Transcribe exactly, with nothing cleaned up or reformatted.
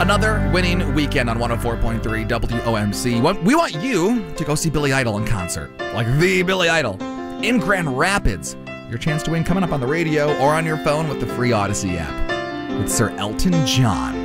Another winning weekend on one oh four point three W O M C. We want you to go see Billy Idol in concert, like the Billy Idol, in Grand Rapids. Your chance to win coming up on the radio or on your phone with the free Odyssey app with Sir Elton John.